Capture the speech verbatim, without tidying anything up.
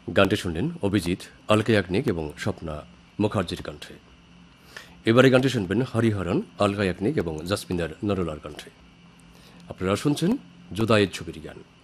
গানটি শুনলেন অভিজিৎ, আলকা ইয়াগনিক এবং স্বপ্না মুখার্জির কণ্ঠে। এবারে গানটি শুনবেন হরিহরন, আলকা ইয়াগনিক এবং জাসমিন্দার নরুলার কণ্ঠে। আপনারা শুনছেন জুদাইয়ের ছবির গান।